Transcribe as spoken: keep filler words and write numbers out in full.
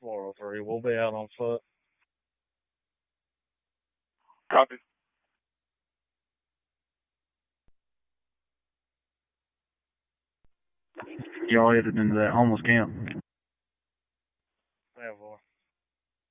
four oh three. We'll be out on foot. Copy. Y'all headed into that homeless camp?